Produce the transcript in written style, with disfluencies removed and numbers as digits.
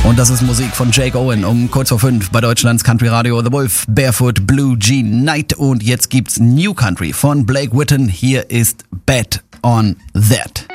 Und das ist Musik von Jake Owen um kurz vor 5 bei Deutschlands Country Radio. The Wolf, Barefoot, Blue Jean Night. Und jetzt gibt's New Country von Blake Whitten. Hier ist Bet on That.